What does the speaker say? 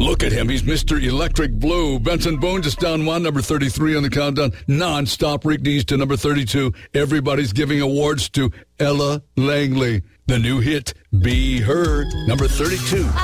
Look at him. He's Mr. Electric Blue. Benson Boone just down one, number 33 on the countdown. Non-stop Rick Dees to number 32. Everybody's giving awards to Ella Langley. The new hit, Be Her, number 32.